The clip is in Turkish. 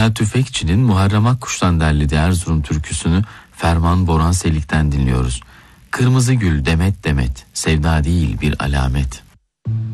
Nihat Tüfekçi'nin Muharrem Akkuş'tan derlediği Erzurum türküsünü Ferman Boran Selik'ten dinliyoruz. Kırmızı gül demet demet, sevda değil bir alamet.